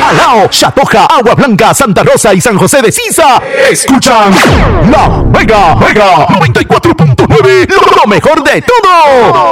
Callao, Chatoja, Agua Blanca, Santa Rosa y San José de Sisa escuchan La Mega 94.9, lo mejor de todo.